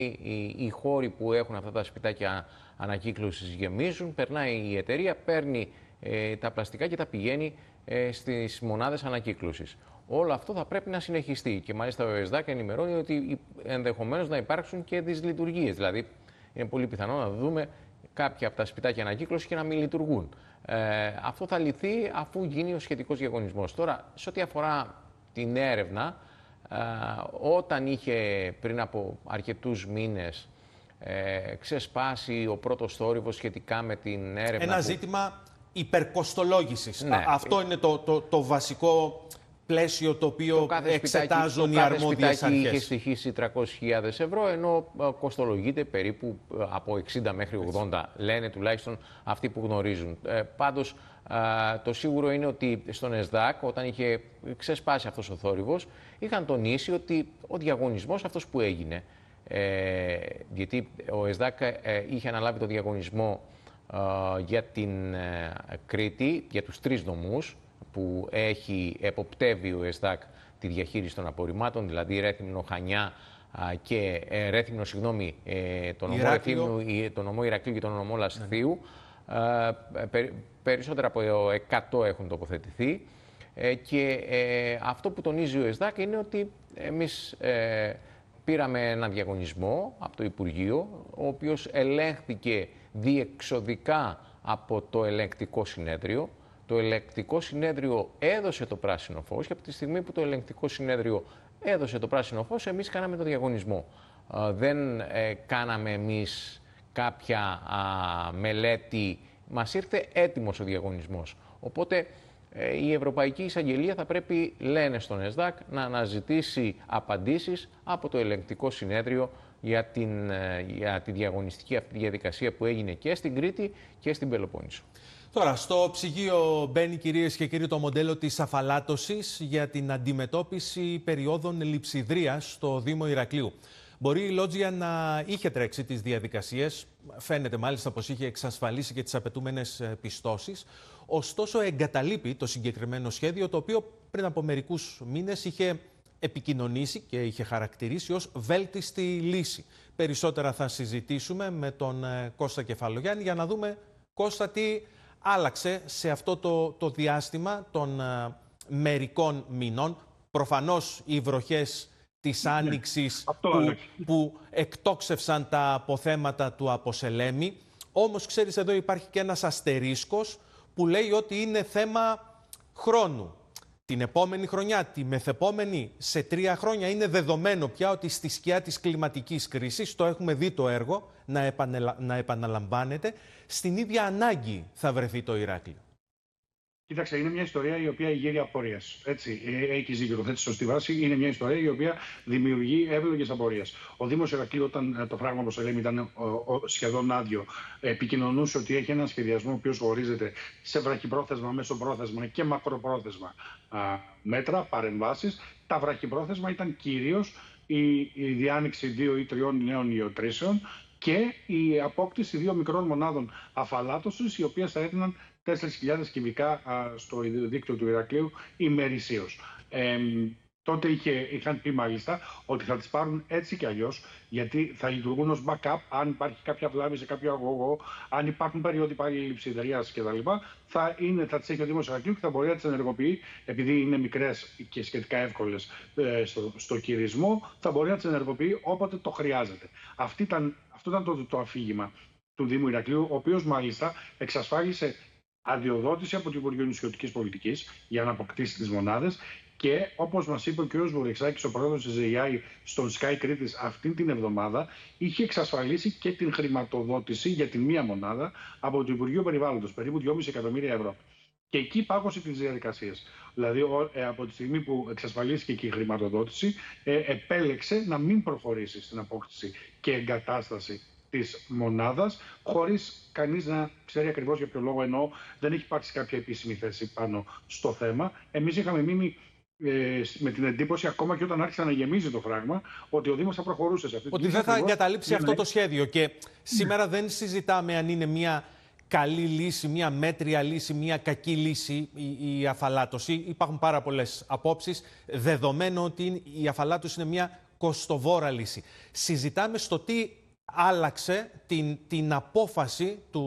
οι χώροι που έχουν αυτά τα σπιτάκια ανακύκλωσης γεμίζουν, περνάει η εταιρεία, παίρνει τα πλαστικά και τα πηγαίνει στις μονάδες ανακύκλωσης. Όλο αυτό θα πρέπει να συνεχιστεί και μάλιστα ο ΕΣΔΑΚ ενημερώνει ότι ενδεχομένως να υπάρξουν και δυσλειτουργίες. Δηλαδή, είναι πολύ πιθανό να δούμε κάποια από τα σπιτάκια ανακύκλωσης και να μην λειτουργούν. Αυτό θα λυθεί αφού γίνει ο σχετικός διαγωνισμός. Τώρα, σε ό,τι αφορά την έρευνα, όταν είχε πριν από αρκετούς μήνες ξεσπάσει ο πρώτος θόρυβος σχετικά με την έρευνα. Ένα ζήτημα υπερκοστολόγησης. Ναι. Αυτό είναι το βασικό πλαίσιο το οποίο εξετάζουν οι αρμόδιες αρχές. Είχε στοιχήσει 300.000 ευρώ, ενώ κοστολογείται περίπου από 60 μέχρι 80, λένε τουλάχιστον αυτοί που γνωρίζουν. Πάντως, το σίγουρο είναι ότι στον ΕΣΔΑΚ, όταν είχε ξεσπάσει αυτός ο θόρυβος, είχαν τονίσει ότι ο διαγωνισμός αυτός που έγινε, γιατί ο ΕΣΔΑΚ είχε αναλάβει το διαγωνισμό για την Κρήτη, για τους 3 νομούς, που εποπτεύει ο ΕΣΔΑΚ τη διαχείριση των απορριμμάτων, δηλαδή Ρέθυμνο, Χανιά και τον νομό Ηρακλείου και τον νομό Λασθείου. Περισσότερα από 100 έχουν τοποθετηθεί και αυτό που τονίζει ο ΕΣΔΑΚ είναι ότι εμείς πήραμε ένα διαγωνισμό από το Υπουργείο, ο οποίος ελέγχθηκε διεξοδικά από το ελεγκτικό συνέδριο. Το ελεγκτικό συνέδριο έδωσε το πράσινο φως και από τη στιγμή που το ελεγκτικό συνέδριο έδωσε το πράσινο φως, εμείς κάναμε το διαγωνισμό. Δεν κάναμε εμείς κάποια μελέτη, μας ήρθε έτοιμος ο διαγωνισμός. Οπότε η Ευρωπαϊκή Εισαγγελία θα πρέπει, λένε στον ΕΣΔΑΚ, να αναζητήσει απαντήσεις από το ελεγκτικό συνέδριο για τη διαγωνιστική αυτή διαδικασία που έγινε και στην Κρήτη και στην Πελοπόννησο. Τώρα, στο ψυγείο μπαίνει, κυρίες και κύριοι, το μοντέλο της αφαλάτωσης για την αντιμετώπιση περιόδων λειψιδρίας στο Δήμο Ηρακλείου. Μπορεί η Λότζια να είχε τρέξει τις διαδικασίες, φαίνεται μάλιστα πως είχε εξασφαλίσει και τις απαιτούμενες πιστώσεις, ωστόσο εγκαταλείπει το συγκεκριμένο σχέδιο, το οποίο πριν από μερικούς μήνες είχε επικοινωνήσει και είχε χαρακτηρίσει ως βέλτιστη λύση. Περισσότερα θα συζητήσουμε με τον Κώστα Κεφαλογιάννη για να δούμε, Κώστα, τι άλλαξε σε αυτό το διάστημα των μερικών μηνών. Προφανώς οι βροχές της Άνοιξης που εκτόξευσαν τα αποθέματα του Αποσελέμη. Όμως, ξέρεις, εδώ υπάρχει και ένας αστερίσκος που λέει ότι είναι θέμα χρόνου. Την επόμενη χρονιά, τη μεθεπόμενη, σε 3 χρόνια είναι δεδομένο πια ότι στη σκιά της κλιματικής κρίσης, το έχουμε δει το έργο να επαναλαμβάνεται, στην ίδια ανάγκη θα βρεθεί το Ηράκλειο. Κοίταξε, είναι μια ιστορία η οποία γύρει απορίες. Έτσι, έχει δίκιο, το θέτει σωστή βάση. Είναι μια ιστορία η οποία δημιουργεί εύλογες απορίες. Ο Δήμος Ηρακλείου, όταν το πράγμα, όπως λέμε, ήταν σχεδόν άδειο, επικοινωνούσε ότι έχει έναν σχεδιασμό ο οποίος ορίζεται σε βραχυπρόθεσμα, μεσοπρόθεσμα και μακροπρόθεσμα μέτρα, παρεμβάσεις. Τα βραχυπρόθεσμα ήταν κυρίως η διάνοιξη 2 ή 3 νέων ιοτρήσεων και η απόκτηση 2 μικρών μονάδων αφαλάτωσης, οι οποίες θα έδιναν 4.000 κυβικά στο δίκτυο του Ηρακλείου ημερησίως. Τότε είχαν πει μάλιστα ότι θα τις πάρουν έτσι κι αλλιώς, γιατί θα λειτουργούν ως backup αν υπάρχει κάποια βλάβη σε κάποιο αγωγό, αν υπάρχουν περίοδοι πάλι λειψιδρίας κτλ. Θα τις έχει ο Δήμος Ηρακλείου και θα μπορεί να τις ενεργοποιεί, επειδή είναι μικρές και σχετικά εύκολες στο κυρισμό, θα μπορεί να τις ενεργοποιεί όποτε το χρειάζεται. Αυτό ήταν το αφήγημα του Δήμου Ηρακλείου, ο οποίος μάλιστα εξασφάλισε αδειοδότηση από το Υπουργείο Νησιωτικής Πολιτικής για να αποκτήσει τις μονάδες και, όπως μας είπε ο κ. Βουρεξάκης, ο πρόεδρος της ΕΙΑΗ στον Sky Κρήτης αυτή την εβδομάδα, είχε εξασφαλίσει και την χρηματοδότηση για την μία μονάδα από το Υπουργείο Περιβάλλοντος, περίπου 2,5 εκατομμύρια ευρώ. Και εκεί πάγωσε τις διαδικασίες. Δηλαδή, από τη στιγμή που εξασφαλίστηκε και η χρηματοδότηση, επέλεξε να μην προχωρήσει στην απόκτηση και εγκατάσταση της μονάδας, χωρίς κανείς να ξέρει ακριβώς για ποιο λόγο, εννοώ δεν έχει υπάρξει κάποια επίσημη θέση πάνω στο θέμα. Εμείς είχαμε μείνει με την εντύπωση, ακόμα και όταν άρχισε να γεμίζει το φράγμα, ότι ο Δήμος θα προχωρούσε σε αυτή τη ότι δεν θα εγκαταλείψει αυτό το σχέδιο. Και σήμερα δεν συζητάμε αν είναι μια καλή λύση, μια μέτρια λύση, μια κακή λύση η αφαλάτωση. Υπάρχουν πάρα πολλές απόψεις. Δεδομένου ότι η αφαλάτωση είναι μια κοστοβόρα λύση. Συζητάμε στο τι άλλαξε την απόφαση του